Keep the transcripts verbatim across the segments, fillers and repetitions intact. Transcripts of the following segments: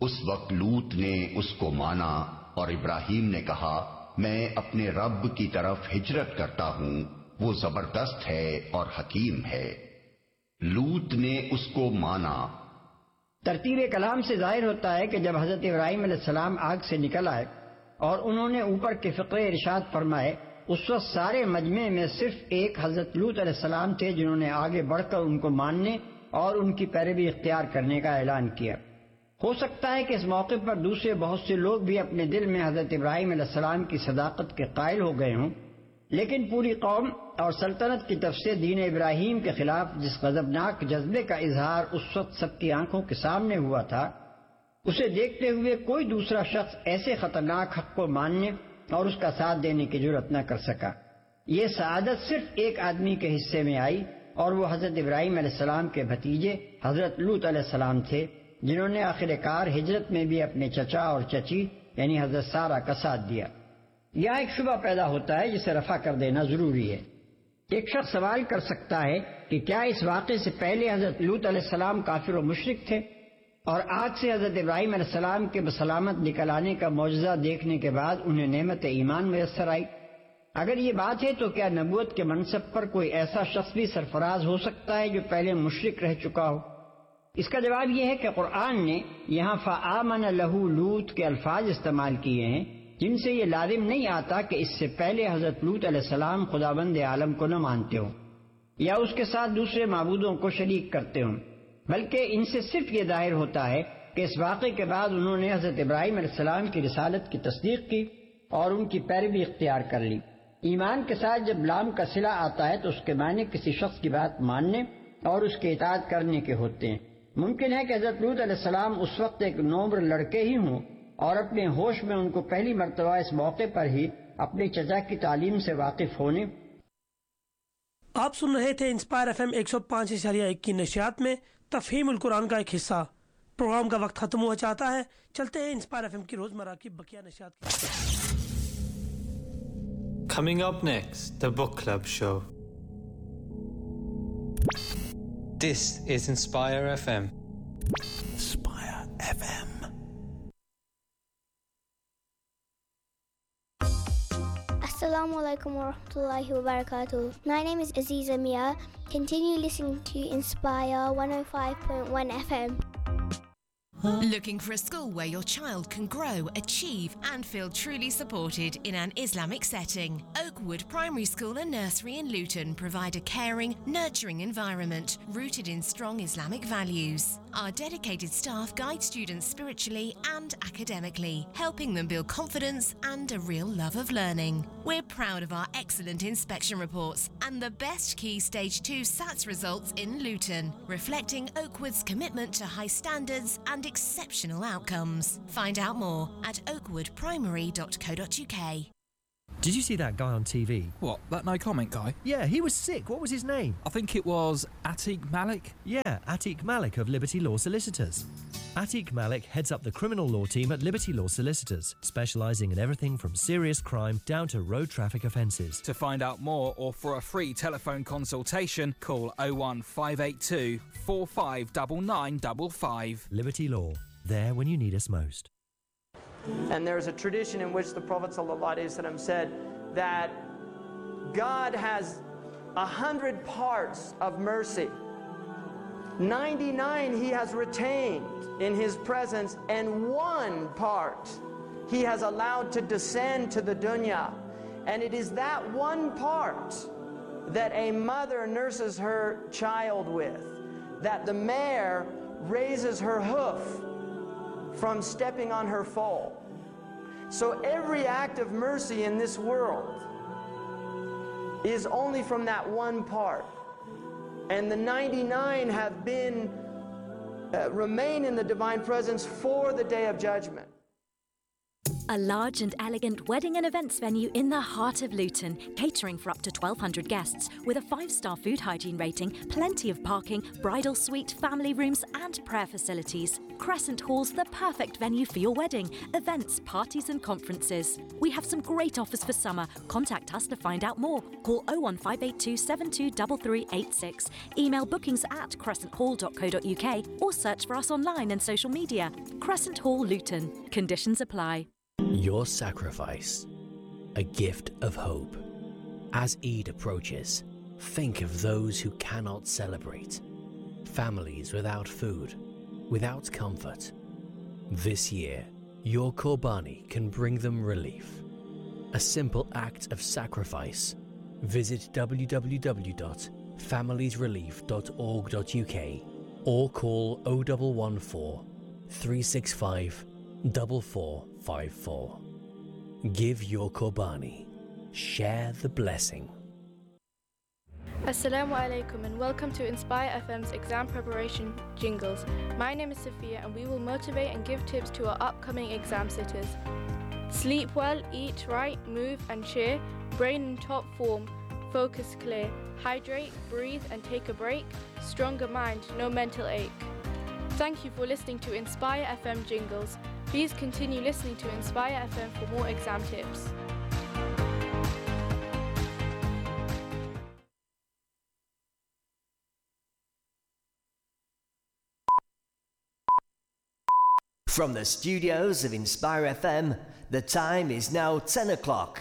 اس وقت لوط نے اس کو مانا اور ابراہیم نے کہا میں اپنے رب کی طرف ہجرت کرتا ہوں، وہ زبردست ہے اور حکیم ہے۔ لوط نے اس کو مانا۔ ترتیب کلام سے ظاہر ہوتا ہے کہ جب حضرت ابراہیم علیہ السلام آگ سے نکل آئے اور انہوں نے اوپر کے فقرے ارشاد فرمائے، اس وقت سارے مجمع میں صرف ایک حضرت لوط علیہ السلام تھے جنہوں نے آگے بڑھ کر ان کو ماننے اور ان کی پیروی اختیار کرنے کا اعلان کیا۔ ہو سکتا ہے کہ اس موقع پر دوسرے بہت سے لوگ بھی اپنے دل میں حضرت ابراہیم علیہ السلام کی صداقت کے قائل ہو گئے ہوں، لیکن پوری قوم اور سلطنت کی طرف سے دین ابراہیم کے خلاف جس غضبناک جذبے کا اظہار اس وقت سب کی آنکھوں کے سامنے ہوا تھا، اسے دیکھتے ہوئے کوئی دوسرا شخص ایسے خطرناک حق کو ماننے اور اس کا ساتھ دینے کی جرأت نہ کر سکا۔ یہ سعادت صرف ایک آدمی کے حصے میں آئی اور وہ حضرت ابراہیم علیہ السلام کے بھتیجے حضرت لوط علیہ السلام تھے، جنہوں نے آخر کار ہجرت میں بھی اپنے چچا اور چچی یعنی حضرت سارہ کا ساتھ دیا۔ یہاں ایک شبہ پیدا ہوتا ہے جسے رفع کر دینا ضروری ہے۔ ایک شخص سوال کر سکتا ہے کہ کیا اس واقعے سے پہلے حضرت لوط علیہ السلام کافر و مشرک تھے اور آج سے حضرت ابراہیم علیہ السلام کے بسلامت نکل آنے کا معجزہ دیکھنے کے بعد انہیں نعمت ایمان میسر آئی؟ اگر یہ بات ہے تو کیا نبوت کے منصب پر کوئی ایسا شخص بھی سرفراز ہو سکتا ہے جو پہلے مشرک رہ چکا ہو؟ اس کا جواب یہ ہے کہ قرآن نے یہاں فآمن لہو لوط کے الفاظ استعمال کیے ہیں جن سے یہ لازم نہیں آتا کہ اس سے پہلے حضرت لوط علیہ السلام خداوند عالم کو نہ مانتے ہوں یا اس کے ساتھ دوسرے معبودوں کو شریک کرتے ہوں، بلکہ ان سے صرف یہ ظاہر ہوتا ہے کہ اس واقعے کے بعد انہوں نے حضرت ابراہیم علیہ السلام کی رسالت کی تصدیق کی اور ان کی پیروی اختیار کر لی۔ ایمان کے ساتھ جب لام کا صلہ آتا ہے تو اس کے معنی کسی شخص کی بات ماننے اور اس کے اطاعت کرنے کے ہوتے ہیں۔ ممکن ہے کہ حضرت لوط علیہ السلام اس وقت ایک نومر لڑکے ہی ہوں اور اپنے ہوش میں ان کو پہلی مرتبہ اس موقع پر ہی اپنے چچا کی تعلیم سے واقف ہونے۔ آپ سن رہے تھے انسپائر ایف ایم ایک سو پانچ اشاریہ ایک کی نشریات میں تفہیم القرآن کا ایک حصہ۔ پروگرام کا وقت ختم ہوا چاہتا ہے، چلتے ہیں انسپائر ایف ایم کی روزمرہ کی بقیہ نشریات کی۔ Coming up next, the Book Club Show. This is Inspire F M. Inspire F M. Assalamu alaikum wa rahmatullahi wa barakatuh. My name is Aziza Mia. Continue listening to Inspire one oh five point one F M. Looking for a school where your child can grow, achieve and feel truly supported in an Islamic setting? Oakwood Primary School and Nursery in Luton provide a caring, nurturing environment rooted in strong Islamic values. Our dedicated staff guide students spiritually and academically, helping them build confidence and a real love of learning. We're proud of our excellent inspection reports and the best Key Stage two SATS results in Luton, reflecting Oakwood's commitment to high standards and exceptional outcomes. Find out more at oakwood primary dot co dot uk. Did you see that guy on T V? What, that no comment guy? Yeah, he was sick. What was his name? I think it was Atiq Malik. Yeah, Atiq Malik of Liberty Law Solicitors. Atiq Malik heads up the criminal law team at Liberty Law Solicitors, specialising in everything from serious crime down to road traffic offences. To find out more or for a free telephone consultation, call oh one five eight two four five nine nine five five. Liberty Law, there when you need us most. And there's a tradition in which the Prophet ﷺ said that God has a hundred parts of mercy. ninety-nine he has retained in his presence, and one part he has allowed to descend to the dunya. And it is that one part that a mother nurses her child with, that the mare raises her hoof from stepping on her foal. So every act of mercy in this world is only from that one part. And the ninety-nine have been, uh, remain in the divine presence for the day of judgment. A large and elegant wedding and events venue in the heart of Luton, catering for up to twelve hundred guests, with a five-star food hygiene rating, plenty of parking, bridal suite, family rooms and prayer facilities. Crescent Hall's the perfect venue for your wedding, events, parties and conferences. We have some great offers for summer. Contact us to find out more. Call oh one five eight two seven two three three eight six. Email bookings at crescent hall dot co dot uk or search for us online and social media. Crescent Hall Luton. Conditions apply. Your sacrifice, a gift of hope. As Eid approaches, think of those who cannot celebrate. Families without food, without comfort. This year, your Qurbani can bring them relief. A simple act of sacrifice. Visit w w w dot families relief dot org dot u k or call oh one one four, three six five, four four five four. Give your Qurbani. Share the blessing. Assalamu alaikum and welcome to Inspire F M's exam preparation jingles. My name is Sophia and we will motivate and give tips to our upcoming exam sitters. Sleep well, eat right, move and cheer, brain in top form, focus clear, hydrate, breathe and take a break, stronger mind, no mental ache. Thank you for listening to Inspire F M jingles. Please continue listening to Inspire F M for more exam tips. From the studios of Inspire F M, the time is now ten o'clock.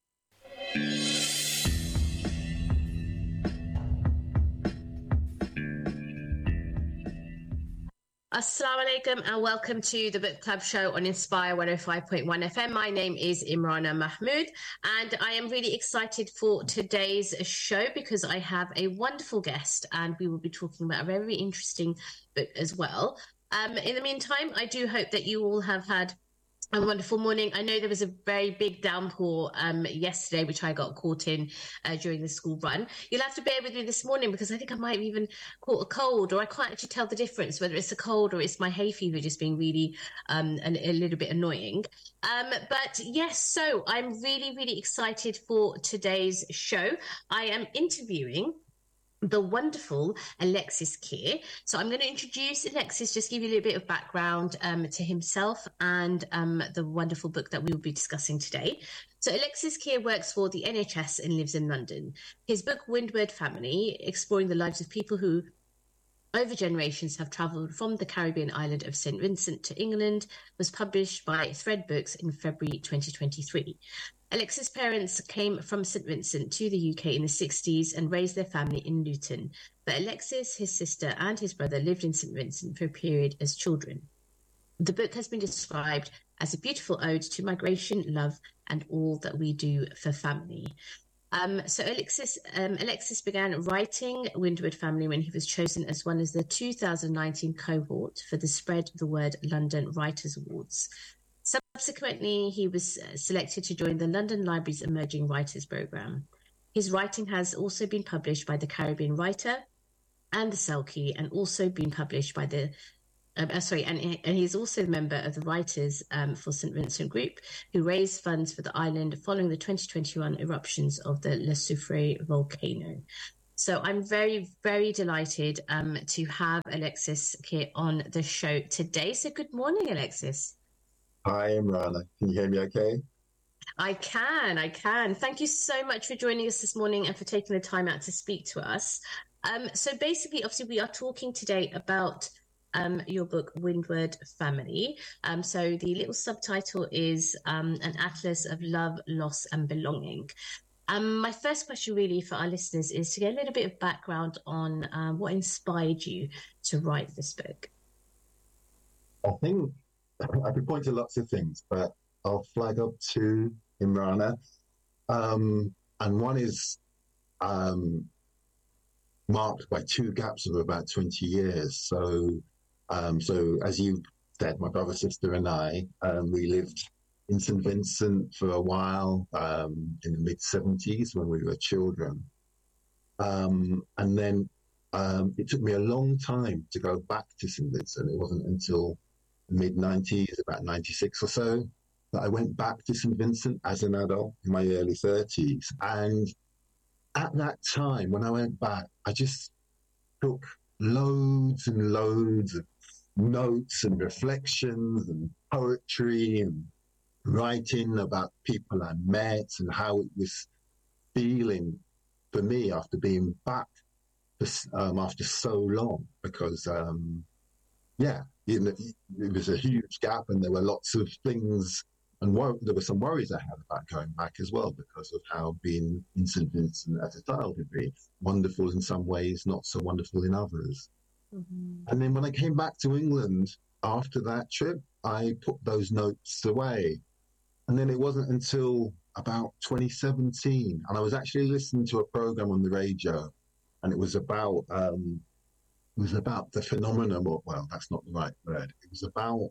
Assalamu alaikum and welcome to the Book Club show on Inspire one oh five point one F M. My name is Imrana Mahmood and I am really excited for today's show because I have a wonderful guest and we will be talking about a very interesting book as well. Um, in the meantime, I do hope that you all have had a wonderful morning. I know there was a very big downpour um, yesterday, which I got caught in uh, during the school run. You'll have to bear with me this morning because I think I might have even caught a cold, or I can't actually tell the difference whether it's a cold or it's my hay fever just being really um, a, a little bit annoying. Um, but yes, so I'm really, really excited for today's show. I am interviewing the wonderful Alexis Keir. So I'm going to introduce Alexis, just give you a little bit of background um, to himself and um, the wonderful book that we will be discussing today. So Alexis Keir works for the N H S and lives in London. His book, Windward Family, exploring the lives of people who over generations have travelled from the Caribbean island of Saint Vincent to England, was published by Thread Books in February twenty twenty-three. Alexis' parents came from Saint Vincent to the U K in the sixties and raised their family in Luton. But Alexis, his sister and his brother lived in Saint Vincent for a period as children. The book has been described as a beautiful ode to migration, love and all that we do for family. Um, so Alexis, um, Alexis began writing Windward Family when he was chosen as one of the two thousand nineteen cohort for the Spread the Word London Writers Awards. Subsequently, he was selected to join the London Library's Emerging Writers Programme. His writing has also been published by the Caribbean Writer and the Selkie, and also been published by the Um, uh, sorry, and, and he's also a member of the Writers um, for Saint Vincent Group, who raised funds for the island following the twenty twenty-one eruptions of the Le Soufrière volcano. So I'm very, very delighted um, to have Alexis Keir on the show today. So good morning, Alexis. Hi, Imrana. Can you hear me okay? I can, I can. Thank you so much for joining us this morning and for taking the time out to speak to us. Um, so basically, obviously, we are talking today about Um, your book, Windward Family. Um, so the little subtitle is um, An Atlas of Love, Loss and Belonging. Um, my first question really for our listeners is to get a little bit of background on um, what inspired you to write this book. I think I could point to lots of things, but I'll flag up two, Imrana. Um, and one is um, marked by two gaps of about twenty years. So Um, so as you said, my brother, sister and I, um, we lived in Saint Vincent for a while um, in the mid seventies when we were children. Um, and then um, it took me a long time to go back to Saint Vincent. It wasn't until the mid nineties, about ninety-six or so, that I went back to Saint Vincent as an adult in my early thirties. And at that time, when I went back, I just took loads and loads of notes and reflections and poetry and writing about people I met and how it was feeling for me after being back for, um, after so long, because um, yeah, it, it was a huge gap, and there were lots of things, and wor- there were some worries I had about going back as well, because of how being in Saint Vincent as a child had been wonderful in some ways, not so wonderful in others. Mm-hmm. And then when I came back to England after that trip, I put those notes away. And then it wasn't until about twenty seventeen, and I was actually listening to a program on the radio, and it was about um, it was about the phenomenon. Or, well, that's not the right word. It was about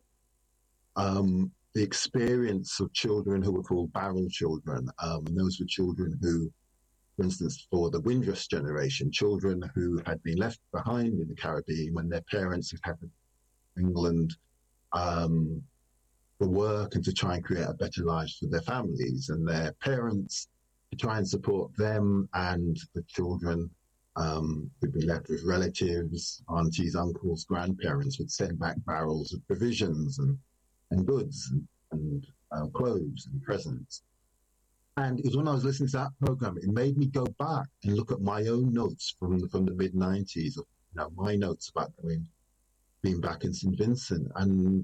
um, the experience of children who were called barrel children, um, and those were children who, for instance, for the Windrush generation, children who had been left behind in the Caribbean when their parents had had England. Um, for work and to try and create a better life for their families and their parents, to try and support them and the children um, would be left with relatives, aunties, uncles, grandparents would send back barrels of provisions and, and goods and, and uh, clothes and presents. And it was when I was listening to that program, it made me go back and look at my own notes from the, from the mid nineties, you know, my notes about going, being back in Saint Vincent. And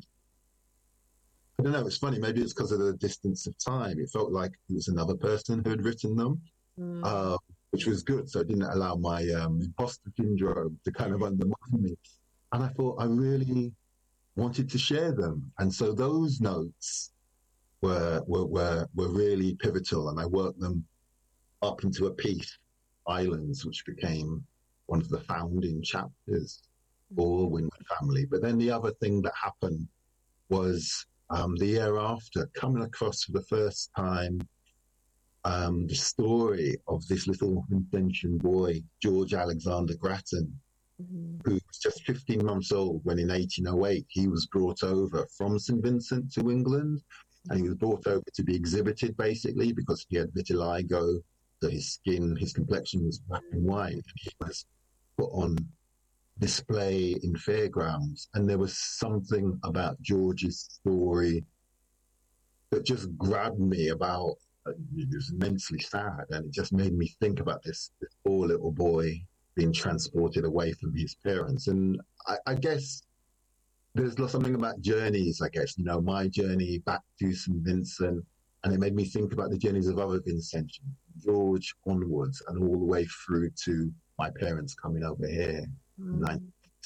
I don't know, it's funny, maybe it's because of the distance of time. It felt like it was another person who had written them, mm. uh, which was good. So it didn't allow my um, imposter syndrome to kind of undermine me. And I thought I really wanted to share them. And so those notes were were were, were really pivotal. And I worked them up into a piece, Islands, which became one of the founding chapters for Windward Family. But then the other thing that happened was Um, the year after, coming across for the first time um, the story of this little Vincentian boy, George Alexander Grattan, mm-hmm. who was just fifteen months old when in eighteen oh eight he was brought over from Saint Vincent to England, and he was brought over to be exhibited basically because he had vitiligo, so his skin, his complexion was black and white, and he was put on display in fairgrounds. And there was something about George's story that just grabbed me about, it was immensely sad, and it just made me think about this, this poor little boy being transported away from his parents. And I, I guess there's something about journeys, I guess, you know, my journey back to Saint Vincent, and it made me think about the journeys of other Vincentians, George onwards, and all the way through to my parents coming over here. Mm.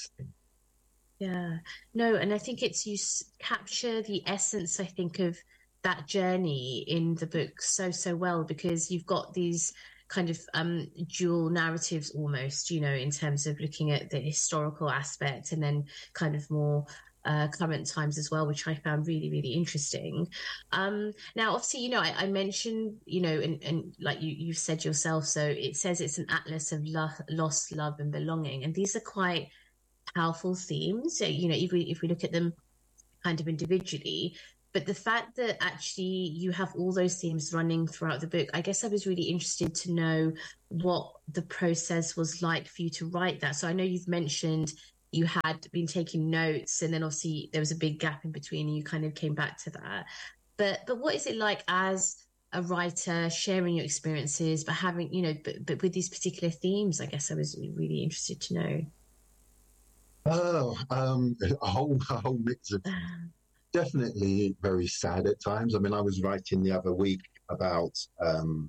Yeah, no, and I think it's you capture the essence, I think, of that journey in the book so so well, because you've got these kind of um dual narratives almost, you know, in terms of looking at the historical aspect and then kind of more uh current times as well, which I found really really interesting. Um now obviously, you know, I, I mentioned, you know, and, and like you you've said yourself, so it says it's an atlas of lo- loss, love and belonging, and these are quite powerful themes. So, you know, if we if we look at them kind of individually, but the fact that actually you have all those themes running throughout the book, I guess I was really interested to know what the process was like for you to write that. So I know you've mentioned you had been taking notes, and then obviously there was a big gap in between and you kind of came back to that. But but what is it like as a writer, sharing your experiences, but having, you know, but, but with these particular themes? I guess I was really interested to know. Oh, um, a whole, a whole mix of, definitely very sad at times. I mean, I was writing the other week about um,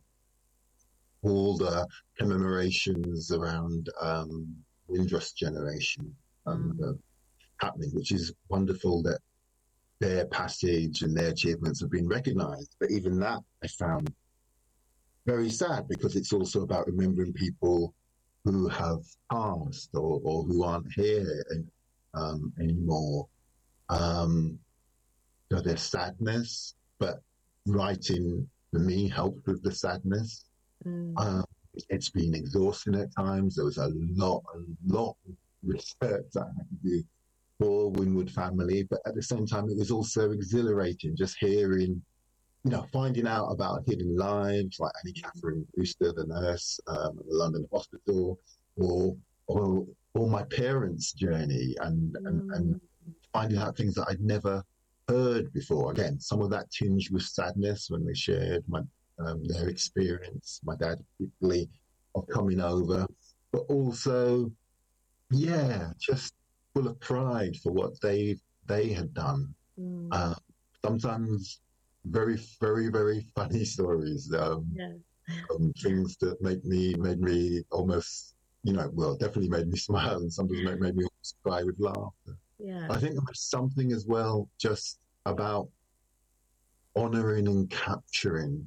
all the commemorations around um, Windrush generation um, mm. uh, happening, which is wonderful that their passage and their achievements have been recognised. But even that I found very sad, because it's also about remembering people who have passed or, or who aren't here um, anymore. Um, so there's sadness, but writing for me helped with the sadness. Mm. Um, it's been exhausting at times. There was a lot, a lot of research that I had to do for Windward Family, but at the same time, it was also exhilarating just hearing you know, finding out about hidden lives like Annie Catherine Brewster, the nurse um, at the London hospital, or or or my parents' journey, and, mm. and and finding out things that I'd never heard before. Again, some of that tinged with sadness when they shared my um, their experience. My dad, particularly, of coming over, but also, yeah, just full of pride for what they they had done. Mm. Uh, sometimes very, very, very funny stories. Um, yeah. um, things that make me made me almost, you know, well, definitely made me smile, and sometimes made, made me almost cry with laughter. Yeah. I think there's something as well just about honouring and capturing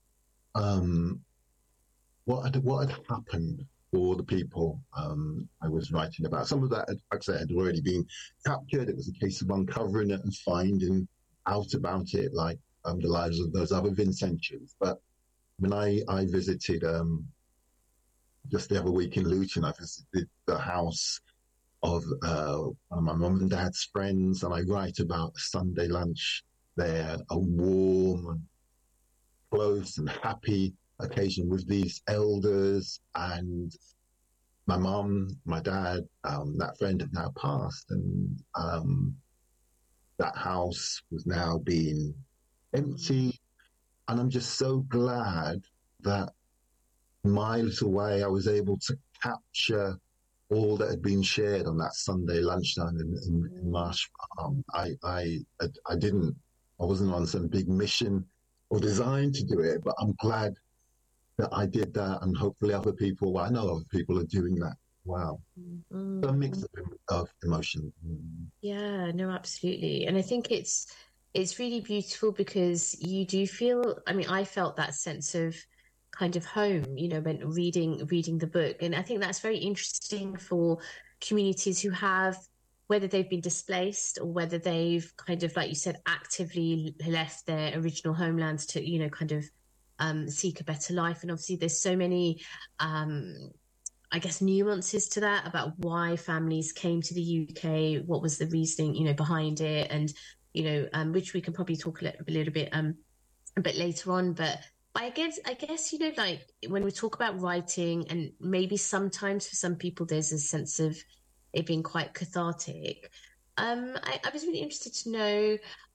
um, what had, what had happened for the people um, I was writing about. Some of that, had, like I said, had already been captured. It was a case of uncovering it and finding out about it, like um, the lives of those other Vincentians. But when I, I visited um, just the other week in Luton, I visited the house of uh, my mum and dad's friends, and I write about a Sunday lunch there, a warm and close and happy occasion with these elders, and my mum, my dad, um, that friend had now passed, and um, that house was now being empty, and I'm just so glad that in my little way I was able to capture all that had been shared on that Sunday lunchtime in, in, in Marsh Farm. I, I, I didn't, I wasn't on some big mission or design to do it, but I'm glad that I did that, and hopefully other people, well, I know other people are doing that. Wow. Mm-hmm. So a mix of, of emotion. Yeah, no, absolutely. And I think it's, it's really beautiful because you do feel, I mean, I felt that sense of kind of home, you know, when reading, reading the book. And I think that's very interesting for communities who have, whether they've been displaced or whether they've kind of, like you said, actively left their original homelands to, you know, kind of um, seek a better life. And obviously there's so many, um, I guess, nuances to that about why families came to the U K, what was the reasoning, you know, behind it, and, you know, um, which we can probably talk a little, a little bit, um, a bit later on. But I guess, I guess, you know, like when we talk about writing, and maybe sometimes for some people there's a sense of it being quite cathartic. Um, I, I was really interested to know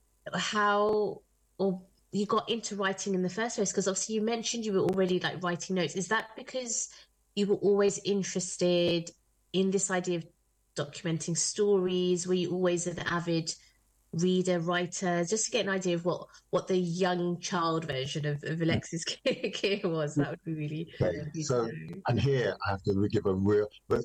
how, or you got into writing in the first place, because obviously you mentioned you were already like writing notes. Is that because you were always interested in this idea of documenting stories? Were you always an avid reader, writer? Just to get an idea of what, what the young child version of, of Alexis Keir was. That would be really... Okay. So, and here I have to give a real... But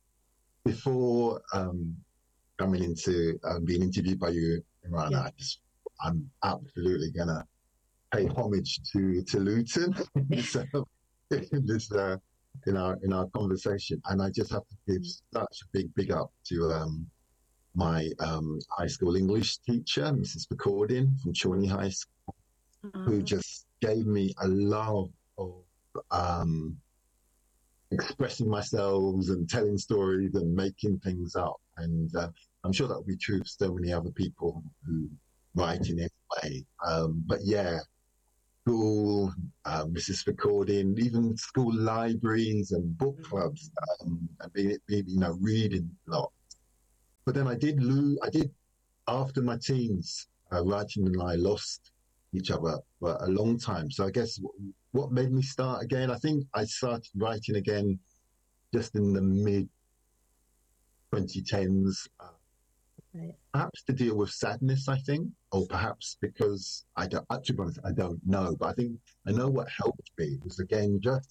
before um, coming into um, being interviewed by you, Imran, yeah. I just, I'm absolutely going to pay homage to, to Luton. So, in this... Uh, in our in our conversation, and I just have to give such a big big up to um my um high school English teacher, Missus McCordin from Chorney High School, uh-huh. who just gave me a love of um expressing myself and telling stories and making things up, and uh, I'm sure that will be true for so many other people who write in any way. Um, but yeah. School, uh, Missus McCordin, even school libraries and book clubs, um, and being, being, you know, reading a lot. But then I did lose, I did, after my teens, uh, writing and I lost each other for a long time. So I guess w- what made me start again, I think I started writing again just in the mid twenty tens. Uh, Right. Perhaps to deal with sadness, I think, or perhaps because I don't, to be honest, I don't know, but I think I know what helped me was, again, just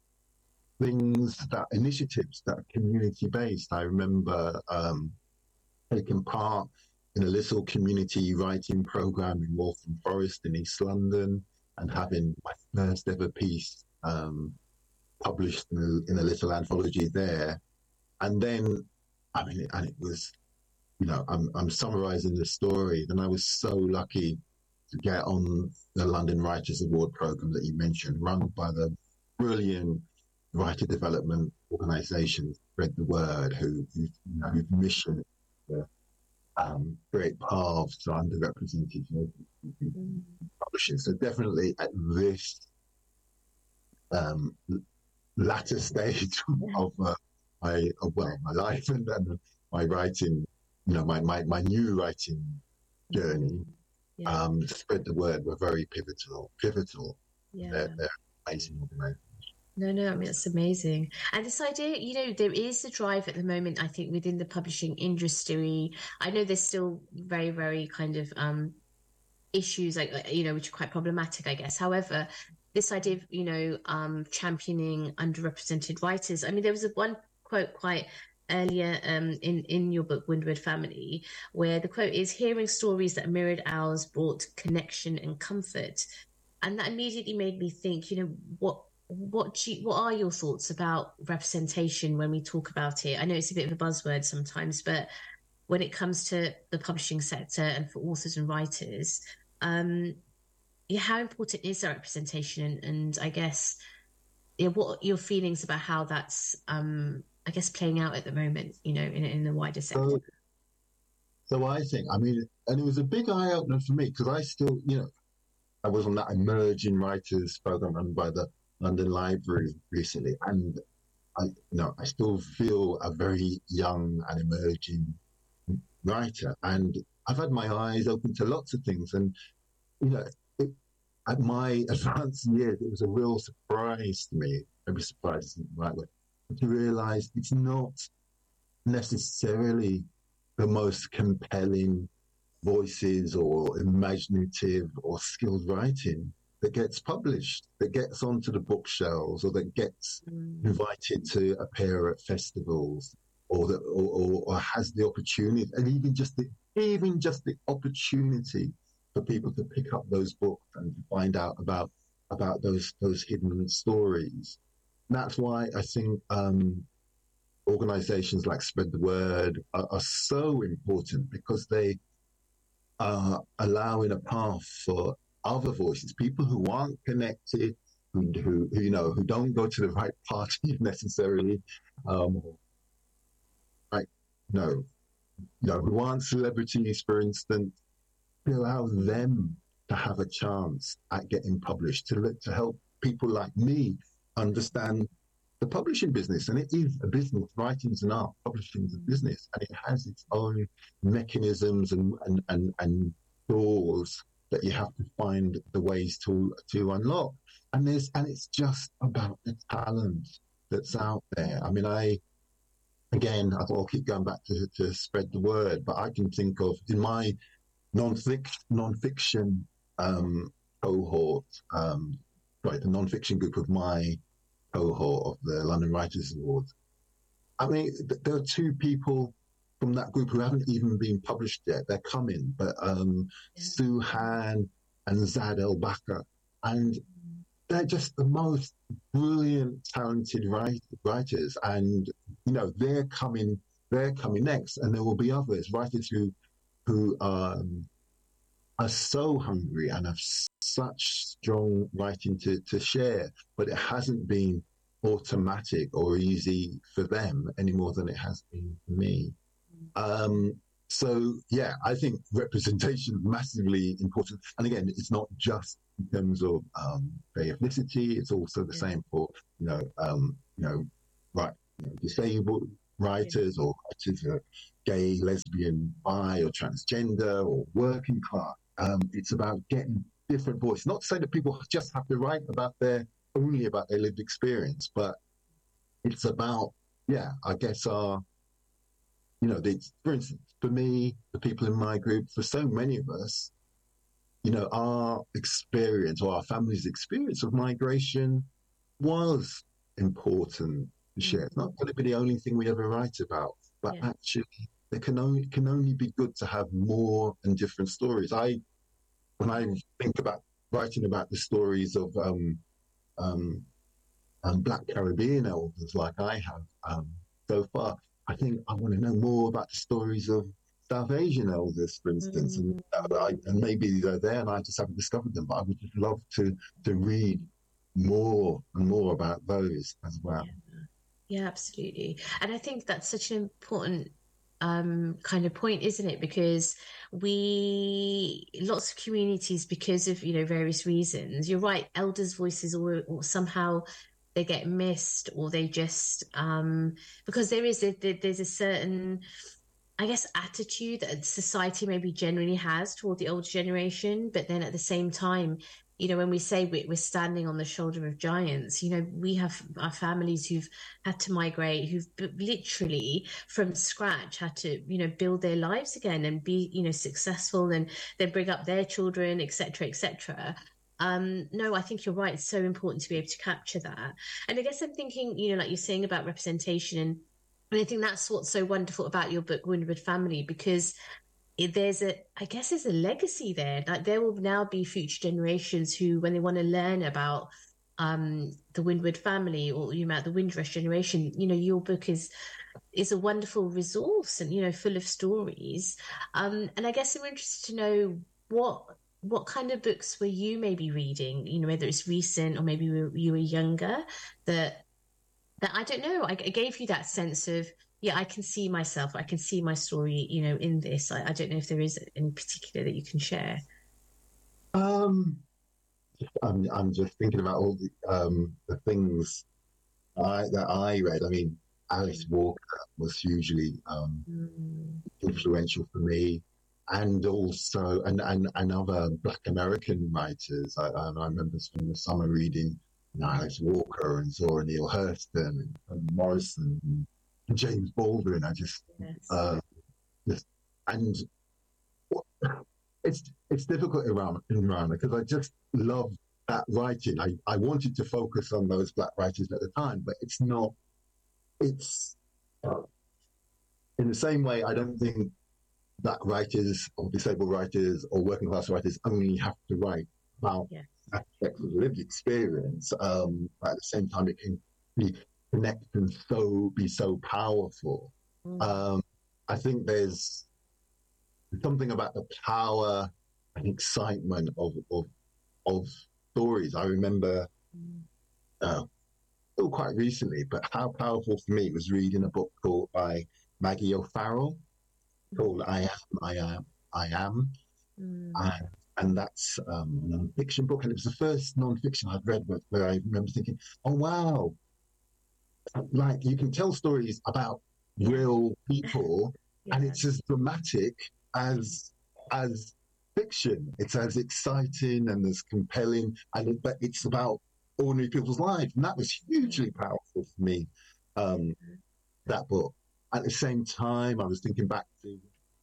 things that, initiatives that are community-based. I remember um, taking part in a little community writing program in Waltham Forest in East London, and having my first ever piece um, published in a, in a little anthology there. And then, I mean, and it was, you know, I'm, I'm summarising the story. Then I was so lucky to get on the London Writers Award programme that you mentioned, run by the brilliant writer development organisation, Spread the Word, who, who you know, whose mission is to um, create paths to underrepresented mm. publishing. So definitely at this um, latter stage of uh, my of, well my life and, and my writing, you know, my my, my new writing journey, yeah. um, Spread the Word were very pivotal. Pivotal. Yeah. They're, they're amazing organizations. No, no, I mean, that's amazing. And this idea, you know, there is a drive at the moment, I think, within the publishing industry. I know there's still very, very kind of um, issues, like, you know, which are quite problematic, I guess. However, this idea of, you know, um, championing underrepresented writers. I mean, there was a one quote quite earlier um, in, in your book, Windward Family, where the quote is, hearing stories that mirrored ours brought connection and comfort. And that immediately made me think, you know, what, What do you, what are your thoughts about representation when we talk about it? I know it's a bit of a buzzword sometimes, but when it comes to the publishing sector and for authors and writers, um, yeah, how important is that representation? And, and I guess, yeah, what are your feelings about how that's, um, I guess, playing out at the moment, you know, in, in the wider sector? So, so I think, I mean, and it was a big eye opener for me because I still, you know, I was on that emerging writers program run by the London Library recently, and I, you know, I still feel a very young and emerging writer, and I've had my eyes open to lots of things, and you know, it, at my advanced years, it was a real surprise to me. Maybe surprise isn't the right word, to realise it's not necessarily the most compelling voices or imaginative or skilled writing that gets published, that gets onto the bookshelves, or that gets mm. invited to appear at festivals, or that, or, or, or has the opportunity, and even just the even just the opportunity for people to pick up those books and to find out about about those those hidden stories. And that's why I think um, organisations like Spread the Word are, are so important, because they are allowing a path for other voices, people who aren't connected, who, who, who you know, who don't go to the right party necessarily, um, like, you know, you know, who aren't celebrities, for instance. We allow them to have a chance at getting published, to to help people like me understand the publishing business. And it is a business. Writing's an art, publishing's a business, and it has its own mechanisms and and and, and doors that you have to find the ways to to unlock. And there's and it's just about the talent that's out there. I mean, I again, I thought I'll keep going back to to Spread the Word, but I can think of in my non-fiction non-fiction um, cohort, um, right, the non-fiction group of my cohort of the London Writers' Awards. I mean, th- there are two people from that group who haven't even been published yet. They're coming, but um, yeah. Sue Han and Zad El Bakr, and they're just the most brilliant, talented write- writers. And you know, they're coming. They're coming next, and there will be others, writers who who um, are so hungry and have such strong writing to, to share, but it hasn't been automatic or easy for them any more than it has been for me. Um, so, yeah, I think representation is massively important. And again, it's not just in terms of um, their ethnicity, it's also the yeah. same for, you know, um, you know, right, you know, disabled writers yeah. or writers who are gay, lesbian, bi, or transgender, or working class. Um, it's about getting different voices. Not to say that people just have to write about their only about their lived experience, but it's about, yeah, I guess our, you know, the, for instance, for me, the people in my group, for so many of us, you know, our experience or our family's experience of migration was important to share. It's not going to be the only thing we ever write about, but yeah. actually, it can only can only be good to have more and different stories. I, when I think about writing about the stories of um, um, um, Black Caribbean elders, like I have um, so far, I think I want to know more about the stories of South Asian elders, for instance, mm-hmm. and, uh, I, and maybe they're there and I just haven't discovered them. But I would just love to to read more and more about those as well. Yeah, yeah, absolutely. And I think that's such an important um, kind of point, isn't it? Because we, lots of communities, because of, you know, various reasons, you're right, elders' voices or, or somehow they get missed, or they just, um, because there is a, there's a certain, I guess, attitude that society maybe generally has toward the older generation. But then at the same time, you know, when we say we're standing on the shoulder of giants, you know, we have our families who've had to migrate, who've literally from scratch had to, you know, build their lives again and be, you know, successful, and then bring up their children, et cetera, et cetera. Um, no, I think you're right. It's so important to be able to capture that. And I guess I'm thinking, you know, like you're saying about representation, and, and I think that's what's so wonderful about your book, Windward Family, because there's a, I guess there's a legacy there. Like there will now be future generations who, when they want to learn about um, the Windward family, or you know, the Windrush generation, you know, your book is is a wonderful resource, and, you know, full of stories. Um, and I guess I'm interested to know what what kind of books were you maybe reading, you know, whether it's recent or maybe you were, you were younger, that that I don't know, I, I gave you that sense of, yeah, I can see myself, I can see my story, you know, in this. I, I don't know if there is any particular that you can share. Um, I'm I'm just thinking about all the um the things I that I read. I mean, Alice Walker was hugely um mm. influential for me, and also and and, and other Black American writers. I, I remember spending the summer reading, you know, Alice Walker and Zora Neale Hurston and, and Morrison. And, James Baldwin, I just, yes. uh, just, and it's it's difficult around Imran because I just love that writing. I, I wanted to focus on those Black writers at the time, but it's not. It's uh, in the same way. I don't think Black writers or disabled writers or working class writers only have to write about yes. aspects of lived experience. Um, but at the same time, it can be connect and so be so powerful. Mm. Um, I think there's something about the power and excitement of of, of stories. I remember, mm. uh, still quite recently, but how powerful for me was reading a book called by Maggie O'Farrell mm. called "I Am, I Am, I Am," mm. and, and that's um, a non-fiction book, and it was the first non-fiction I'd read where, where I remember thinking, "Oh wow." Like you can tell stories about real people, yeah. and it's as dramatic as as fiction. It's as exciting and as compelling, and it, but it's about ordinary people's lives, and that was hugely powerful for me. Um, that book. At the same time, I was thinking back to.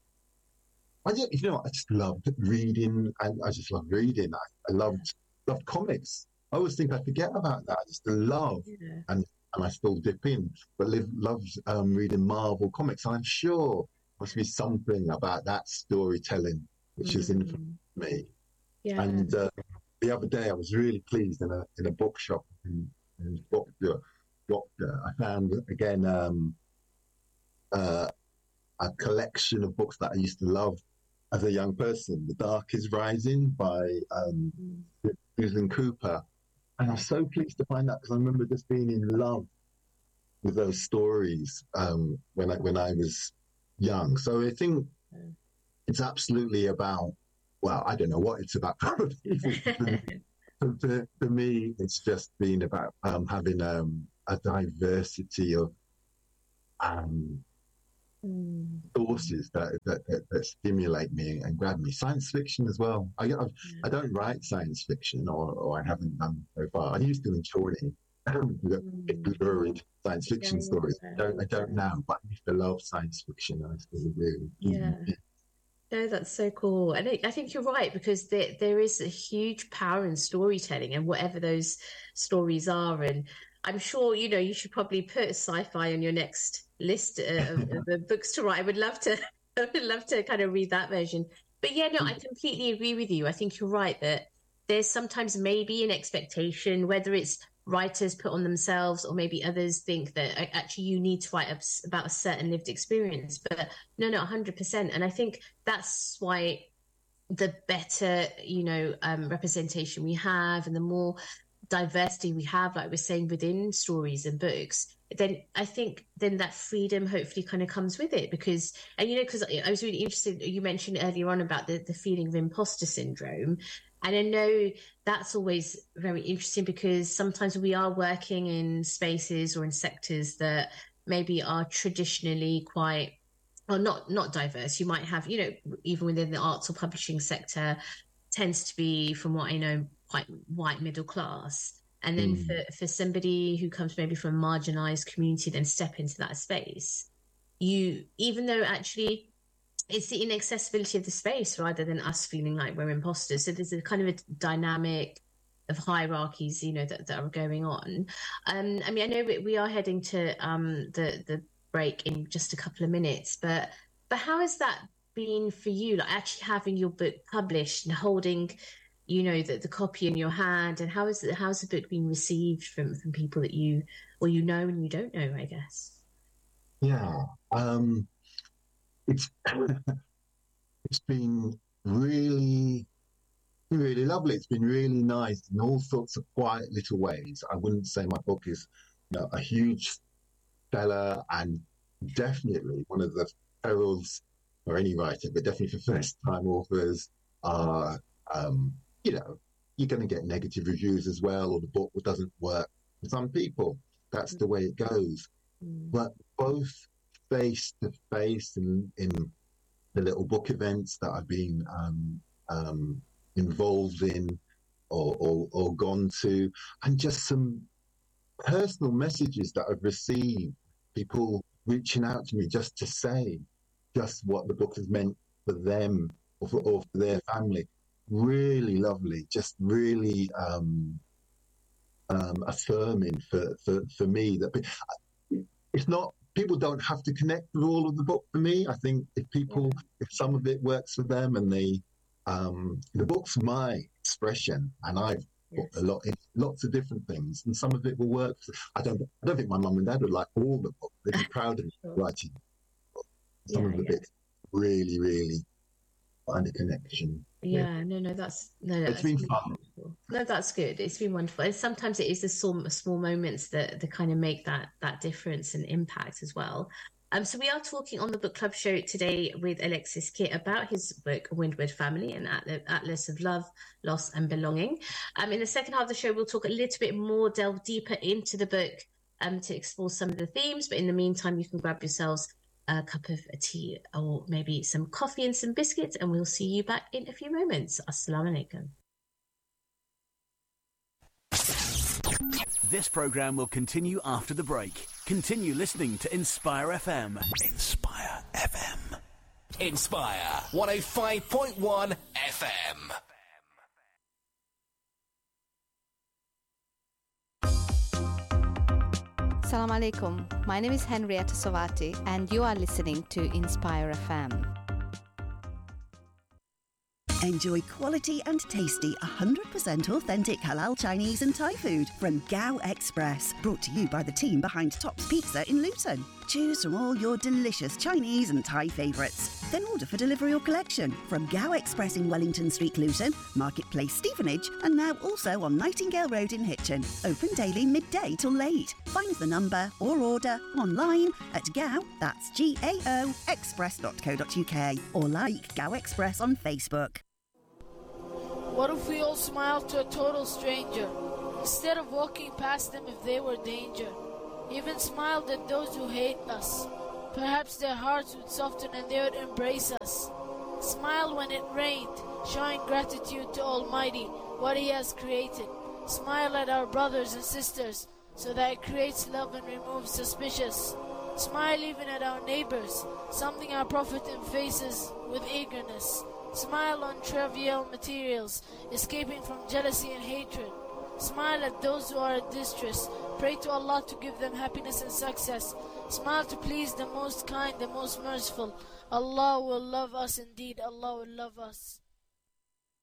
I did, you know, I just loved reading, and I just loved reading. I, I loved loved comics. I always think I forget about that. Just the love yeah. and. And I still dip in, but live, loves um, reading Marvel comics. I'm sure must be something about that storytelling which mm. is in me. Yeah. And uh, the other day, I was really pleased in a in a bookshop in, in Doctor, Doctor. I found again um, uh, a collection of books that I used to love as a young person. The Dark is Rising by um, mm. Susan Cooper. And I'm so pleased to find that because I remember just being in love with those stories um, when I when I was young. So I think it's absolutely about, well, I don't know what it's about for people. for, for me, it's just been about um, having um, a diversity of um, mm. sources that, that, that, that stimulate me and grab me. Science fiction as well. I, I, I don't write science fiction, or, or I haven't done so far. I used to enjoy mm. science fiction yeah, stories. Yeah. I don't, I don't now, but I used to love science fiction. I still do. Yeah. No, that's so cool. And I, I think you're right, because there, there is a huge power in storytelling and whatever those stories are. And I'm sure, you know, you should probably put sci-fi on your next list of, of the books to write. I would love to, I would love to kind of read that version. But yeah, no, I completely agree with you. I think you're right that there's sometimes maybe an expectation, whether it's writers put on themselves or maybe others think that actually you need to write about a certain lived experience. But no, no, one hundred percent. And I think that's why the better, you know, um, representation we have and the more diversity we have, like we're saying, within stories and books, then I think then that freedom hopefully kind of comes with it. Because, and you know, because I was really interested, you mentioned earlier on about the, the feeling of imposter syndrome. And I know that's always very interesting because sometimes we are working in spaces or in sectors that maybe are traditionally quite, well, not, not diverse. You might have, you know, even within the arts or publishing sector, tends to be, from what I know, quite white middle class. And then mm. for, for somebody who comes maybe from a marginalized community, then step into that space, you, even though actually it's the inaccessibility of the space rather than us feeling like we're imposters. So there's a kind of a dynamic of hierarchies, you know, that, that are going on. Um, I mean, I know we, we are heading to um, the, the break in just a couple of minutes, but but how has that been for you, like actually having your book published and holding, you know, the, the copy in your hand, and how is it, how's the book been received from, from people that you, or you know and you don't know, I guess? Yeah, um, it's it's been really, really lovely. It's been really nice in all sorts of quiet little ways. I wouldn't say my book is, you know, a huge seller, and definitely one of the perils for any writer, but definitely for first-time authors, are, um, you know, you're going to get negative reviews as well, or the book doesn't work for some people. That's the way it goes. Mm. But both face-to-face in, in the little book events that I've been um, um, involved in or, or, or gone to, and just some personal messages that I've received, people reaching out to me just to say just what the book has meant for them or for, or for their family. Really lovely, just really um, um, affirming for, for, for me. That it's not, people don't have to connect with all of the book for me. I think if people, if some of it works for them and they, um, the book's my expression, and I've put yes. a lot in lots of different things, and some of it will work. For, I don't, I don't think my mum and dad would like all the book. They'd be proud of me writing. Some yeah, of the yeah. bits really, really find a connection. Yeah, yeah, no, no, that's no, no it's been fun. Wonderful. No, that's good. It's been wonderful. And sometimes it is the small, small moments that that kind of make that that difference and impact as well. Um, so we are talking on the Book Club show today with Alexis Kitt about his book Windward Family, an Atlas of Love, Loss and Belonging. Um, in the second half of the show, we'll talk a little bit more, delve deeper into the book um, to explore some of the themes. But in the meantime, you can grab yourselves a cup of tea or maybe some coffee and some biscuits, and we'll see you back in a few moments. Assalamu alaikum. This program will continue after the break. Continue listening to Inspire F M. Inspire F M. Inspire one oh five point one F M. Assalamu alaikum. My name is Henrietta Sovati, and you are listening to Inspire F M. Enjoy quality and tasty one hundred percent authentic halal Chinese and Thai food from Gao Express, brought to you by the team behind Tops Pizza in Luton. Choose from all your delicious Chinese and Thai favourites. Then order for delivery or collection from Gao Express in Wellington Street, Luton, Marketplace, Stevenage, and now also on Nightingale Road in Hitchin. Open daily midday till late. Find the number or order online at Gao, that's G A O, express dot co dot U K, or like Gao Express on Facebook. What if we all smiled to a total stranger, instead of walking past them if they were danger? Even smiled at those who hate us. Perhaps their hearts would soften and they would embrace us. Smile when it rained, showing gratitude to Almighty, what He has created. Smile at our brothers and sisters, so that it creates love and removes suspicious. Smile even at our neighbors, something our Prophet faces with eagerness. Smile on trivial materials, escaping from jealousy and hatred. Smile at those who are in distress. Pray to Allah to give them happiness and success. Smile to please the most kind, the most merciful. Allah will love us indeed. Allah will love us.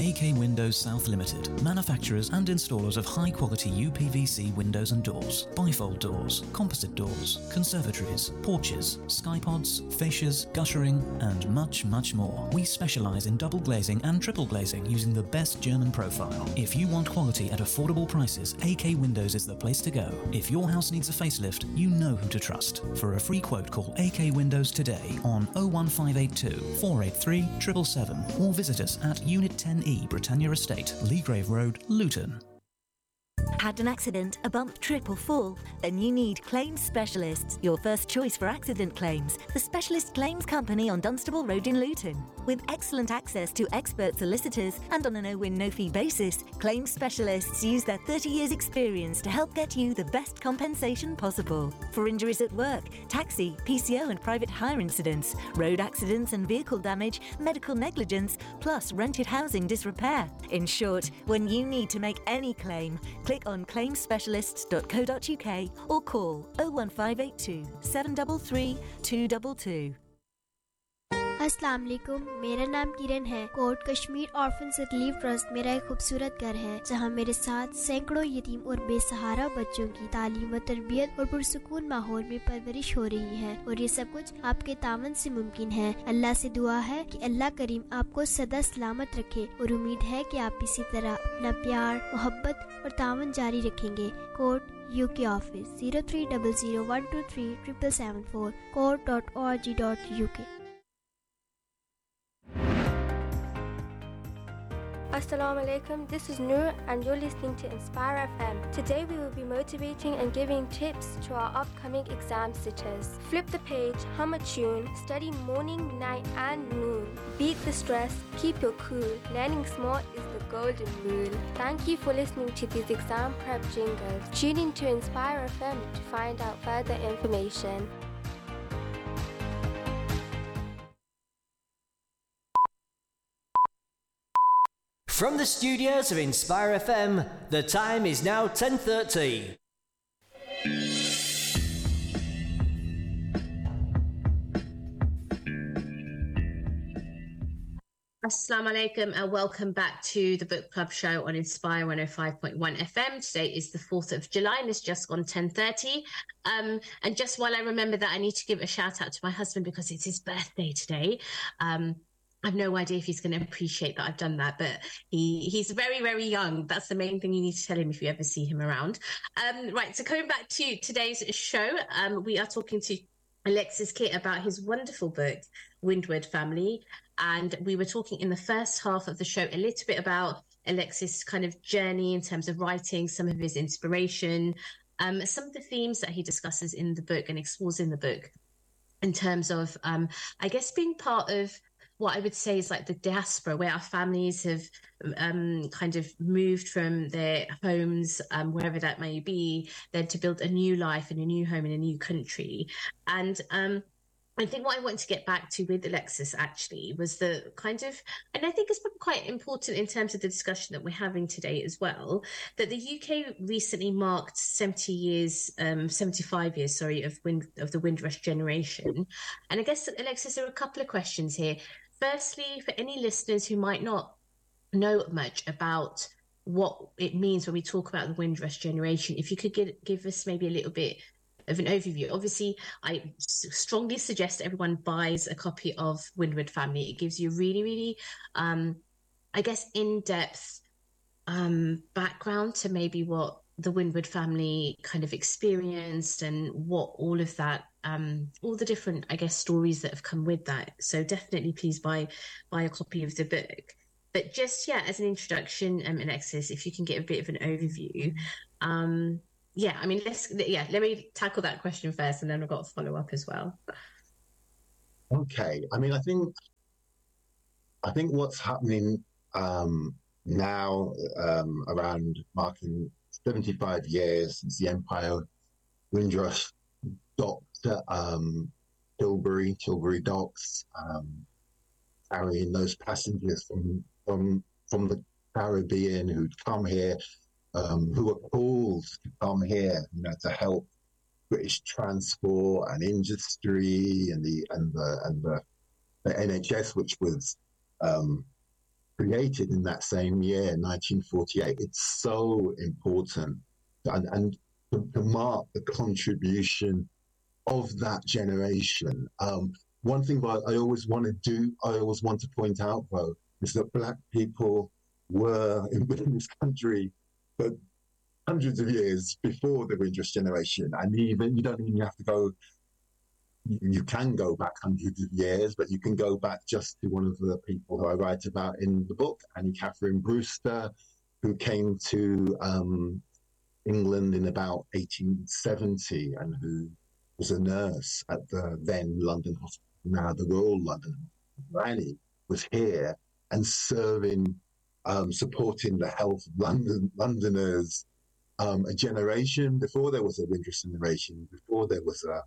A K Windows South Limited, manufacturers and installers of high-quality U P V C windows and doors, bifold doors, composite doors, conservatories, porches, skypods, fascias, guttering, and much, much more. We specialize in double glazing and triple glazing using the best German profile. If you want quality at affordable prices, A K Windows is the place to go. If your house needs a facelift, you know who to trust. For a free quote, call A K Windows today on oh one five eight two, four eight three, seven seven seven or visit us at Unit ten E, Britannia Estate, Leagrave Road, Luton. Had an accident, a bump, trip or fall? Then you need Claims Specialists, your first choice for accident claims. The specialist claims company on Dunstable Road in Luton. With excellent access to expert solicitors and on a no-win, no-fee basis, Claims Specialists use their thirty years experience to help get you the best compensation possible. For injuries at work, taxi, P C O and private hire incidents, road accidents and vehicle damage, medical negligence, plus rented housing disrepair. In short, when you need to make any claim, click on claims specialists dot co dot U K or call oh one five eight two, seven three three, two two two. अस्सलाम वालेकुम, मेरा नाम किरण है। Coat Kashmir orphans relief trust मेरा एक खूबसूरत घर है जहां मेरे साथ सैकड़ों यतीम और बेसहारा बच्चों की तालीम व तरबियत और पुरसुकून माहौल में परवरिश हो रही है और ये सब कुछ आपके तावन से मुमकिन है। अल्लाह से दुआ है कि अल्लाह करीम आपको सदा सलामत रखे और उम्मीद है कि आप इसी तरह अपना प्यार, मोहब्बत और तावन जारी रखेंगे। Coat UK office zero three double zero one two three triple seven four coat dot O R G dot U के। Assalamu alaikum, this is Noor and you're listening to Inspire F M. Today we will be motivating and giving tips to our upcoming exam sitters. Flip the page, hum a tune, study morning, night and noon. Beat the stress, keep your cool. Learning smart is the golden rule. Thank you for listening to these exam prep jingles. Tune in to Inspire F M to find out further information. From the studios of Inspire F M, the time is now ten thirty. Assalamu alaikum and welcome back to the Book Club show on Inspire one oh five point one F M. Today is the fourth of July and it's just gone ten thirty. Um, and just while I remember that, I need to give a shout out to my husband because it's his birthday today. Um, I have no idea if he's going to appreciate that I've done that, but he, he's very, very young. That's the main thing you need to tell him if you ever see him around. Um, right, so going back to today's show, um, we are talking to Alexis Kitt about his wonderful book, Windward Family. And we were talking in the first half of the show a little bit about Alexis' kind of journey in terms of writing, some of his inspiration, um, some of the themes that he discusses in the book and explores in the book in terms of, um, I guess, being part of what I would say is like the diaspora, where our families have um, kind of moved from their homes, um, wherever that may be, then to build a new life in a new home in a new country. And um, I think what I want to get back to with Alexis actually was the kind of, and I think it's quite important in terms of the discussion that we're having today as well, that the U K recently marked seventy years, um, seventy-five years, sorry, of wind, of the Windrush generation. And I guess, Alexis, there are a couple of questions here. Firstly, for any listeners who might not know much about what it means when we talk about the Windrush generation, if you could give, give us maybe a little bit of an overview. Obviously, I strongly suggest everyone buys a copy of Windward Family. It gives you really, really, um, I guess, in-depth um, background to maybe what the Windward family kind of experienced and what all of that, um, all the different, I guess, stories that have come with that. So definitely please buy buy a copy of the book. But just, yeah, as an introduction, um, Alexis, if you can get a bit of an overview. Um, yeah, I mean, let's, yeah, let me tackle that question first and then I've got a follow-up as well. Okay. I mean, I think, I think what's happening um, now um, around marking seventy-five years since the Empire Windrush docked at um, Tilbury, Tilbury docks, um, carrying those passengers from, from, from the Caribbean who'd come here, um, who were called to come here, you know, to help British transport and industry and the and the and the, the N H S, which was um, created in that same year, nineteen forty-eight. It's so important, and, and to, to mark the contribution of that generation. Um, one thing I, I always want to do, I always want to point out, though, is that Black people were in, in this country for hundreds of years before the Windrush generation, and even you don't even have to go. You, you can go back hundreds of years, but you can go back just to one of the people who I write about in the book, Annie Catherine Brewster, who came to um, England in about eighteen seventy and who was a nurse at the then London Hospital, now the Royal London Hospital. Annie was here and serving, um, supporting the health of London Londoners. Um, a generation before there was a Windrush generation, before there was a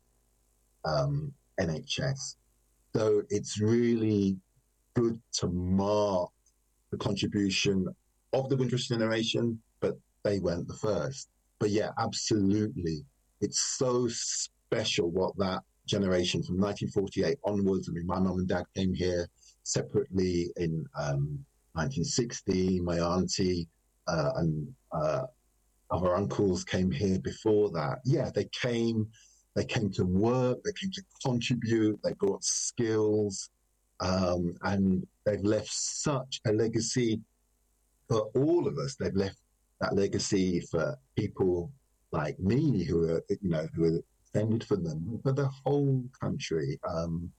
um, N H S. So it's really good to mark the contribution of the Windrush generation, but they weren't the first. But yeah, absolutely. It's so special what that generation from nineteen forty-eight onwards. I mean, my mum and dad came here separately in um, nineteen sixty. My auntie uh, and uh, other uncles came here before that. Yeah, they came, they came to work, they came to contribute, they brought skills, um, and they've left such a legacy for all of us. They've left that legacy for people like me who are, you know, who are extended for them, for the whole country. Um,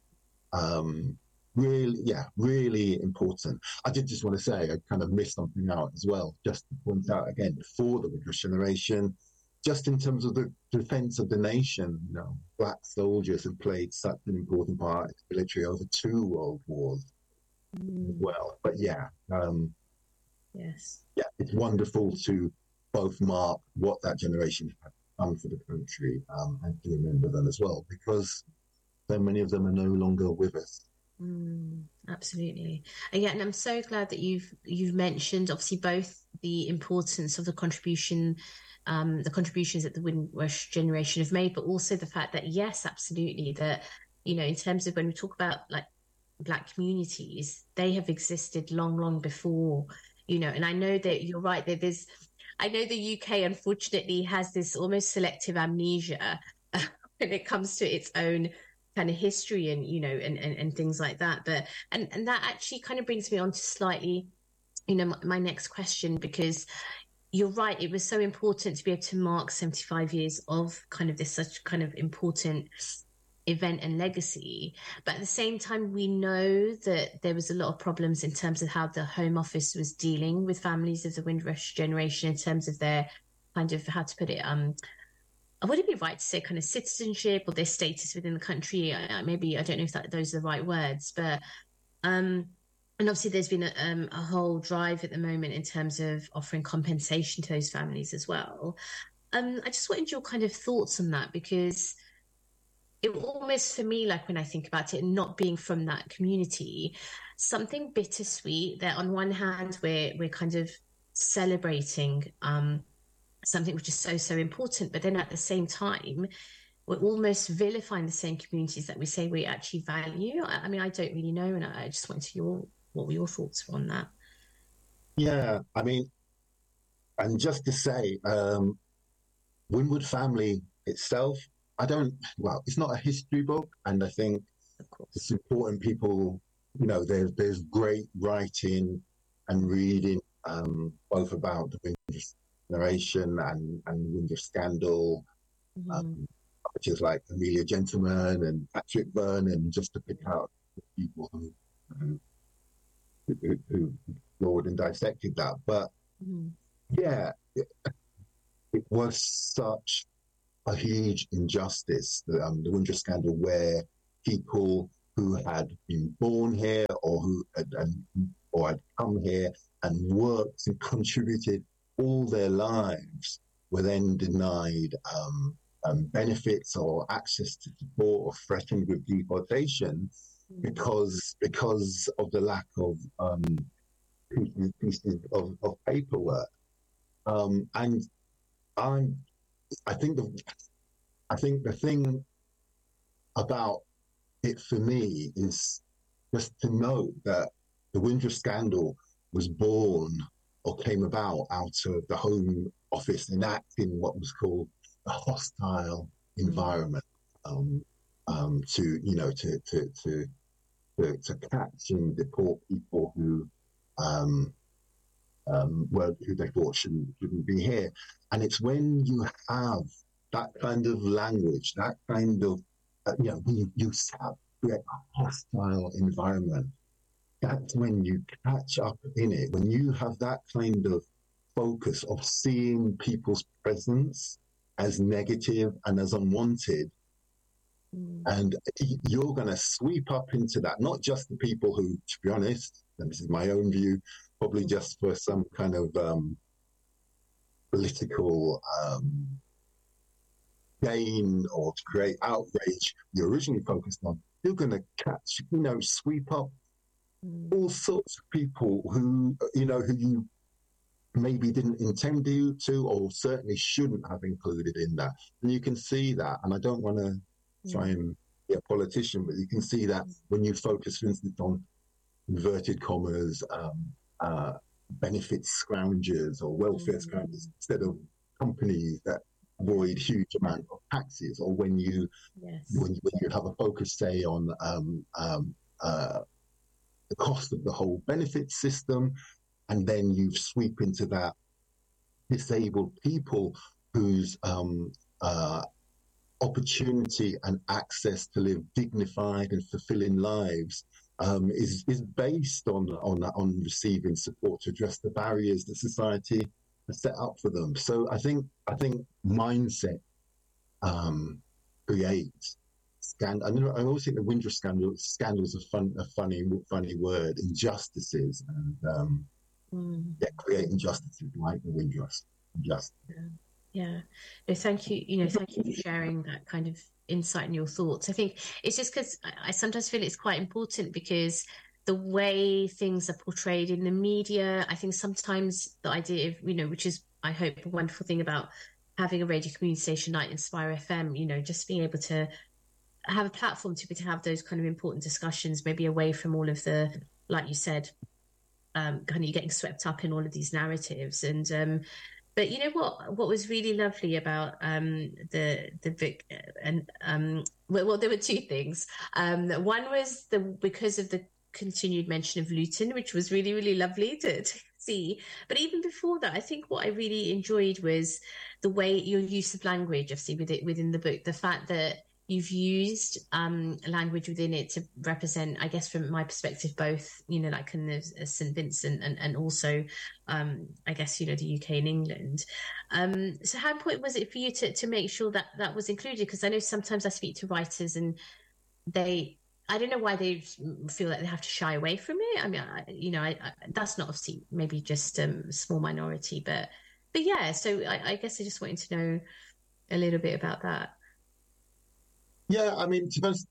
um, really, yeah, really important. I did just want to say, I kind of missed something out as well, just to point out again, before the Windrush generation, just in terms of the defense of the nation, you know, Black soldiers have played such an important part in the military over two world wars mm. as well. But yeah, um, yes, yeah, it's wonderful to both mark what that generation had done for the country um, and to remember them as well, because so many of them are no longer with us. Mm, absolutely. And yeah, and I'm so glad that you've you've mentioned obviously both the importance of the contribution, um, the contributions that the Windrush generation have made, but also the fact that yes, absolutely, that you know, in terms of when we talk about like Black communities, they have existed long, long before, you know. And I know that you're right that there's, I know the U K unfortunately has this almost selective amnesia when it comes to its own kind of history and you know and, and and things like that, but and and that actually kind of brings me on to slightly you know my, my next question, because you're right, it was so important to be able to mark seventy-five years of kind of this such kind of important event and legacy, but at the same time we know that there was a lot of problems in terms of how the Home Office was dealing with families of the Windrush generation in terms of their kind of, how to put it, um would it be right to say kind of citizenship or their status within the country? Uh, maybe, I don't know if that, those are the right words, but um, and obviously there's been a, um, a whole drive at the moment in terms of offering compensation to those families as well. Um, I just wanted your kind of thoughts on that, because it almost, for me, like when I think about it, not being from that community, something bittersweet that on one hand we're we're kind of celebrating um, something which is so, so important. But then at the same time, we're almost vilifying the same communities that we say we actually value. I, I mean, I don't really know. And I, I just wanted to your, what were your thoughts on that? Yeah, I mean, and just to say, um, Winwood Family itself, I don't, well, it's not a history book. And I think it's important people, you know, there's, there's great writing and reading, um, both about the Windrush generation and, and Windrush scandal, mm-hmm. um, which is like Amelia Gentleman and Patrick Vernon, just to pick out the people who, who, who, who explored and dissected that. But mm-hmm. yeah, it, it was such a huge injustice, the, um, the Windrush scandal, where people who had been born here or who had, and, or had come here and worked and contributed all their lives were then denied um, um, benefits or access to support or threatened with deportation mm. because because of the lack of um, pieces, pieces of, of paperwork. Um, and I'm, I think the, I think the thing about it for me is just to note that the Windrush scandal was born or came about out of the Home Office enacting what was called a hostile environment um, um, to, you know, to to to to, to catch and deport people who um, um, were who they thought shouldn't shouldn't be here. And it's when you have that kind of language, that kind of uh, you know, when you, you have create a hostile environment, that's when you catch up in it. When you have that kind of focus of seeing people's presence as negative and as unwanted, mm. and you're going to sweep up into that, not just the people who, to be honest, and this is my own view, probably just for some kind of um, political um, gain or to create outrage you're originally focused on, you're going to catch, you know, sweep up mm. all sorts of people who, you know, who you maybe didn't intend you to, or certainly shouldn't have included in that. And you can see that, and I don't want to mm. try and be a politician, but you can see that mm. when you focus, for instance, on inverted commas, um, uh, benefit scroungers or welfare mm. scroungers instead of companies that avoid huge amount of taxes, or when you yes. when, when you have a focus, say, on um, um, uh, the cost of the whole benefit system, and then you sweep into that disabled people whose um, uh, opportunity and access to live dignified and fulfilling lives um, is is based on on on receiving support to address the barriers that society set up for them. So I think I think mindset um, creates scandal. I, know, I always think the Windrush scandal scandal is a fun a funny funny word. Injustices and um, mm. yeah, create injustices like the Windrush. Just yeah. yeah. No, thank you. You know, thank you for sharing that kind of insight and your thoughts. I think it's just because I, I sometimes feel it's quite important because the way things are portrayed in the media, I think sometimes the idea of, you know, which is, I hope, a wonderful thing about having a radio community station like Inspire F M, you know, just being able to have a platform to be to have those kind of important discussions, maybe away from all of the, like you said, um, kind of getting swept up in all of these narratives. And, um, but you know what, what was really lovely about um, the, the book, and um, well, well, there were two things. Um, one was the, because of the continued mention of Luton, which was really, really lovely to, to see. But even before that, I think what I really enjoyed was the way your use of language, obviously, with it, within the book, the fact that you've used um, language within it to represent, I guess, from my perspective, both, you know, like kind of Saint Vincent and, and also, um, I guess, you know, the U K and England. Um, so how important was it for you to, to make sure that that was included? Because I know sometimes I speak to writers and they, I don't know why they feel like they have to shy away from it. I mean, I, you know, I, I, that's not obviously maybe just um, a small minority, but but yeah. So I, I guess I just wanted to know a little bit about that. Yeah, I mean, to be honest,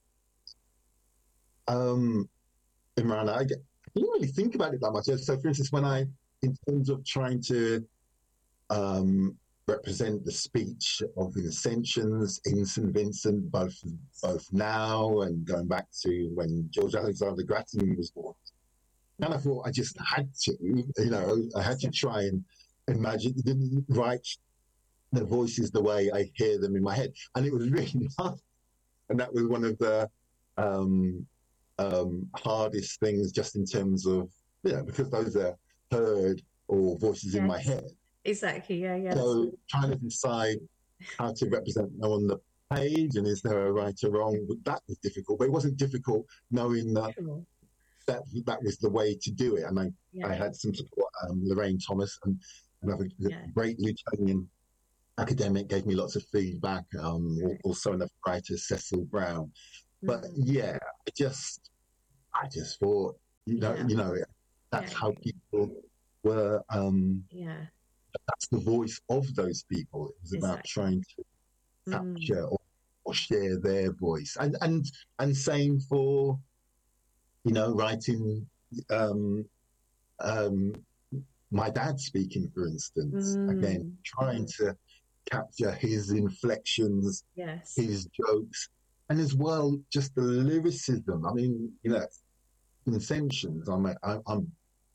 um, Imran, I, I didn't really think about it that much. So, for instance, when I, in terms of trying to um, represent the speech of the Ascensions in Saint Vincent, both both now and going back to when George Alexander Grattan was born. And I thought I just had to, you know, I had to try and imagine, write their voices the way I hear them in my head. And it was really hard. And that was one of the um, um, hardest things, just in terms of, you know, because those are heard or voices yes. in my head. Exactly, yeah, yeah. So trying to decide how to represent them on the page, and is there a right or wrong, that was difficult. But it wasn't difficult knowing that sure. that, that was the way to do it. And I, yeah. I had some support. Um, Lorraine Thomas, and another yeah. great Lucanian academic, gave me lots of feedback. Um, also another writer, Cecil Brown. But mm-hmm. yeah, I just, I just thought, you know, yeah. you know, that's yeah. how people were. Um, yeah. That's the voice of those people. It was exactly. about trying to capture mm. or, or share their voice, and and and same for, you know, writing. Um, um, my dad speaking, for instance, mm. again, trying to capture his inflections, yes. his jokes, and as well just the lyricism. I mean, you know, in Ascensions, I'm I'm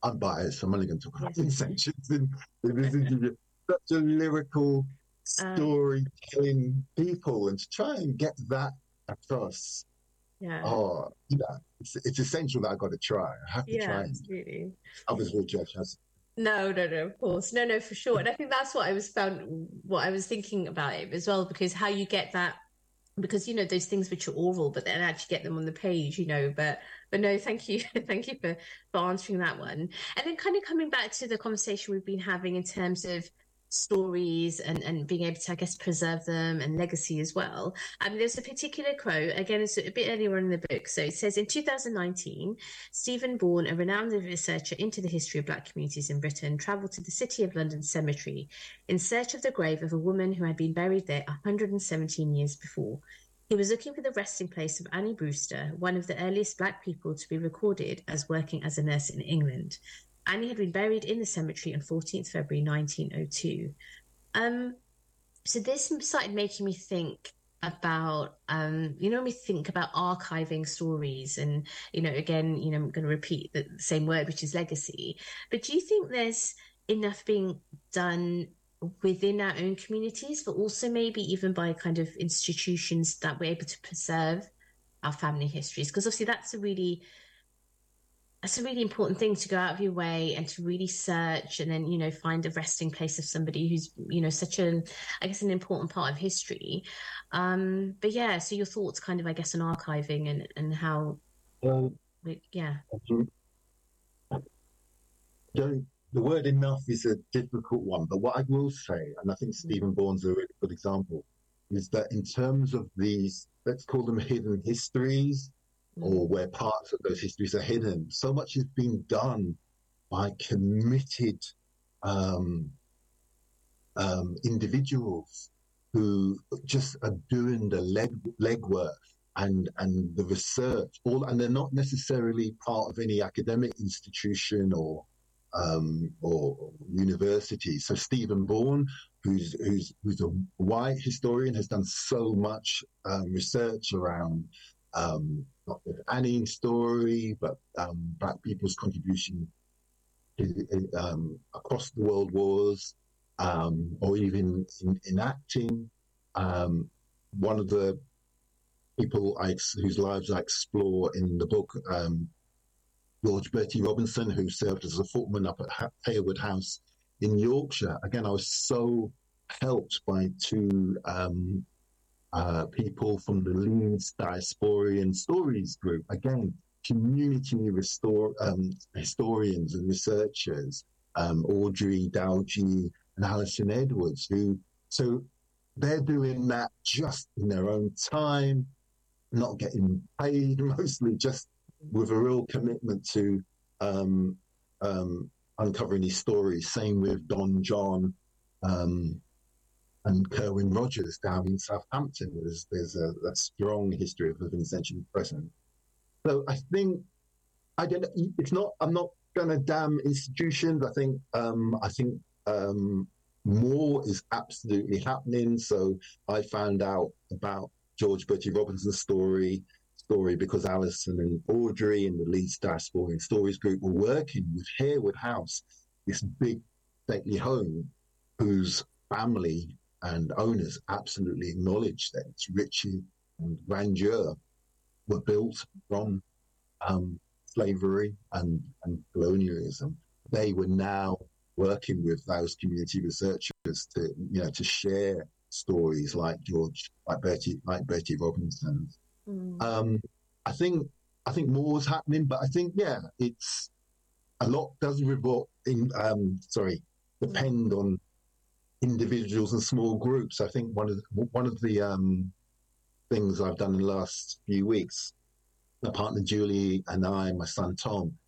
I'm biased. I'm only going to talk about Vincentians in, in this interview. Such a lyrical, storytelling people, and to try and get that across. Yeah. Oh, you know, it's, it's essential that I got to try. I have to Yeah, try. absolutely. Others will judge us. No, no, no, of course. No, no, for sure. And I think that's what I was found, what I was thinking about it as well, because how you get that, because, you know, those things which are oral, but then actually get them on the page, you know, but, but no, thank you. Thank you for, for answering that one. And then kind of coming back to the conversation we've been having in terms of stories and, and being able to, I guess, preserve them and legacy as well. Um, there's a particular quote, again, it's a bit earlier on in the book. So it says, in two thousand nineteen, Stephen Bourne, a renowned researcher into the history of Black communities in Britain, travelled to the City of London cemetery in search of the grave of a woman who had been buried there one hundred seventeen years before. He was looking for the resting place of Annie Brewster, one of the earliest Black people to be recorded as working as a nurse in England. Annie had been buried in the cemetery on fourteenth February nineteen oh two. Um, so this started making me think about, um, you know, when we think about archiving stories and, you know, again, you know, I'm going to repeat the same word, which is legacy. But do you think there's enough being done within our own communities, but also maybe even by kind of institutions that we're able to preserve our family histories? Because obviously that's a really... That's a really important thing, to go out of your way and to really search and then, you know, find a resting place of somebody who's, you know, such an, I guess, an important part of history. Um, but yeah, so your thoughts kind of, I guess, on archiving and, and how, well, like, yeah. Don't, the word enough is a difficult one, but what I will say, and I think Stephen Bourne's a really good example, is that in terms of these, let's call them hidden histories, or where parts of those histories are hidden, so much is being done by committed um, um, individuals who just are doing the leg legwork and and the research, all, and they're not necessarily part of any academic institution or um, or university. So Stephen Bourne, who's who's who's a white historian, has done so much um, research around. Um, not the Annie's story, but um, Black people's contribution to, um, across the world wars, um, or even in, in acting. Um, one of the people I, whose lives I explore in the book, um, George Bertie Robinson, who served as a footman up at Harewood House in Yorkshire. Again, I was so helped by two um, Uh, people from the Leeds Diasporian Stories group, again, community restore, um, historians and researchers, um, Audrey Dowgie and Alison Edwards, who, so they're doing that just in their own time, not getting paid, mostly just with a real commitment to um, um, uncovering these stories. Same with Don John, um, and Kerwin Rogers down in Southampton. There's, there's a, a strong history of the Vincentian presence. So I think, I don't it's not, I'm not going to damn institutions. I think, um, I think um, more is absolutely happening. So I found out about George Bertie Robinson's story, story because Alison and Audrey and the Leeds Diasporian Stories group were working with Harewood House, this big stately home whose family and owners absolutely acknowledge that its riches and grandeur were built from um, slavery and, and colonialism. They were now working with those community researchers to, you know, to share stories like George, like Bertie, like Bertie Robinson's. Mm. Um, I think, I think more is happening, but I think, yeah, it's a lot does revolve in, um, sorry, depend mm. on individuals and small groups. I think one of the, one of the um, things I've done in the last few weeks, my partner Julie and I, my son Tom,